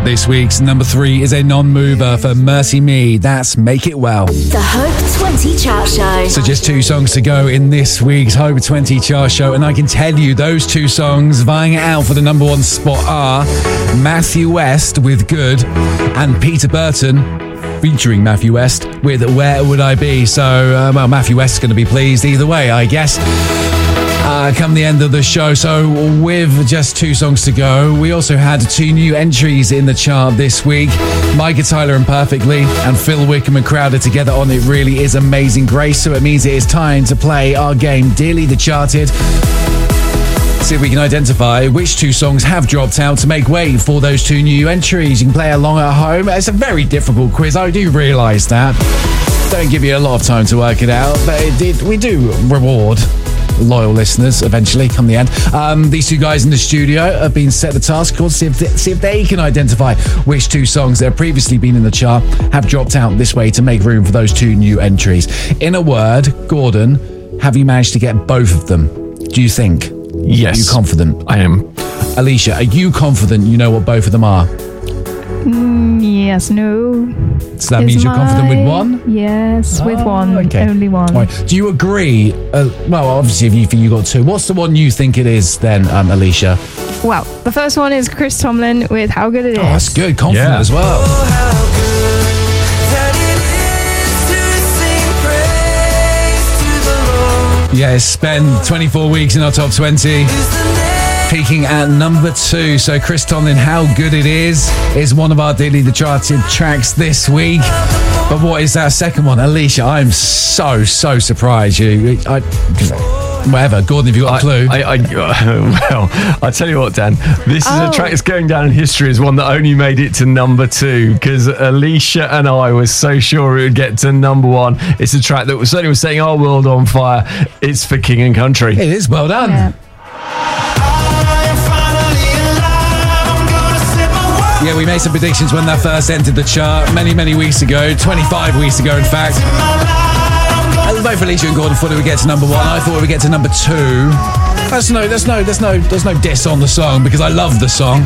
this week's number 3 is a non-mover for Mercy Me. That's Make It Well. The Hope 20 Chart Show. So just 2 songs to go in this week's Hope 20 Chart Show, and I can tell you those 2 songs vying it out for the number 1 spot are Matthew West with Good and Peter Burton featuring Matthew West with Where Would I Be. So, Matthew West's going to be pleased either way, I guess. Come the end of the show. So with just 2 songs to go, we also had 2 new entries in the chart this week. Micah Tyler and Perfectly and Phil Wickham and Crowder together on It Really Is Amazing Grace. So it means it is time to play our game, Dearly the Charted. See if we can identify which 2 songs have dropped out to make way for those 2 new entries. You can play along at home. It's a very difficult quiz, I do realise that. Don't give you a lot of time to work it out, but we do reward loyal listeners eventually come the end. These 2 guys in the studio have been set the task to see if they can identify which 2 songs that have previously been in the chart have dropped out this way to make room for those 2 new entries. In a word, Gordon, have you managed to get both of them? Do you think? Yes. Are you confident? I am. Alicia, are you confident you know what both of them are? Yes, no. So that means you're confident with one? Yes, with one. Okay. Only one. Right. Do you agree? Well, obviously, if you think you got 2, what's the one you think it is then, Alicia? Well, the first one is Chris Tomlin with How Good It Is. Oh, that's good. Confident as well. Yes, spend 24 weeks in our top 20. Peaking at number 2. So Chris Tomlin, How Good It Is one of our Dearly the Charted tracks this week. But what is our second one? Alicia, I'm so surprised. Whatever. Gordon, have you got a clue? Well, I tell you what, Dan, this is a track that's going down in history as one that only made it to number 2 because Alicia and I were so sure it would get to number 1. It's a track that certainly was setting our world on fire. It's for King and Country. It is. Well done. Yeah. Yeah, we made some predictions when that first entered the chart many weeks ago, 25 weeks ago, in fact. Both Alicia and Gordon thought it would get to number 1. I thought it would get to number 2. There's no diss on the song because I love the song.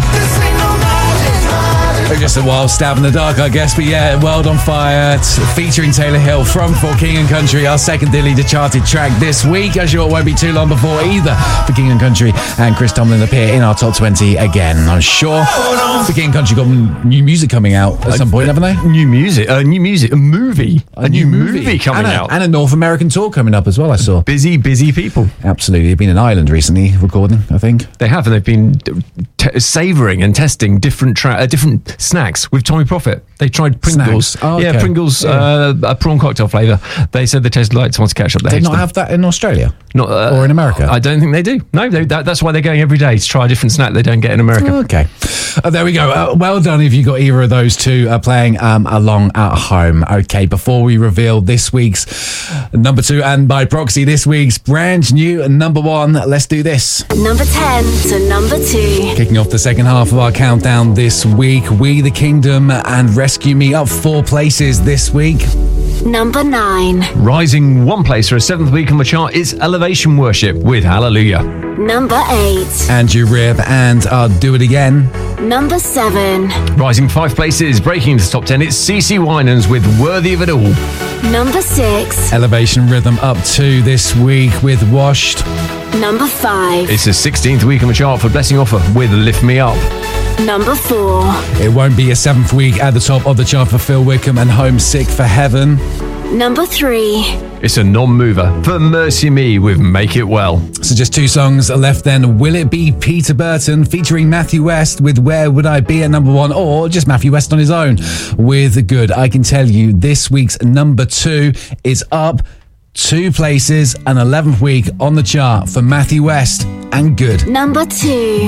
Just a wild stab in the dark, I guess. But yeah, World on Fire featuring Taylor Hill from For King and Country, our second Dearly the Charted track this week. I'm sure it won't be too long before either For King and Country and Chris Tomlin appear in our top 20 again. I'm sure For King and Country got new music coming out at some point, haven't they? New music, a new movie coming out. And a North American tour coming up as well, I saw. Busy people. Absolutely. They've been in Ireland recently recording, I think. They have, and they've been savouring and testing different snacks with Tommy Profit. They tried Pringles. Oh, okay. Yeah, Pringles, a prawn cocktail flavour. They said they tasted like someone's ketchup. They not have that in Australia? Not, or in America? I don't think they do. No, that's why they're going every day to try a different snack they don't get in America. Oh, okay. There we go. Well done if you got either of those 2 playing along at home. Okay, before we reveal this week's number 2 and by proxy this week's brand new number 1, let's do this. Number 10 to number 2. Kicking off the second half of our countdown this week, We the Kingdom and Rescue Me up 4 places this week. Number 9. Rising 1 place for a 7th week on the chart is Elevation Worship with Hallelujah. Number 8. Andrew Ribb and I'll Do It Again. Number 7. Rising 5 places, breaking into the top 10, it's CeCe Winans with Worthy of It All. Number 6. Elevation Rhythm up 2 this week with Washed. Number 5. It's the 16th week on the chart for Blessing Offer with Lift Me Up. Number 4. It won't be a 7th week at the top of the chart for Phil Wickham and Homesick for Heaven. Number 3. It's a non-mover for Mercy Me with Make It Well. So just 2 songs left then. Will it be Peter Burton featuring Matthew West with Where Would I Be at number 1, or just Matthew West on his own with Good? I can tell you this week's number 2 is up 2 places, an 11th week on the chart for Matthew West and Good. Number 2.